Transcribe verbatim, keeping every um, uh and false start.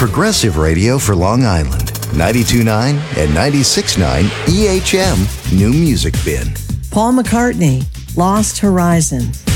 progressive radio for Long Island. ninety-two point nine and ninety-six point nine E H M New Music Bin. Paul McCartney, Lost Horizon.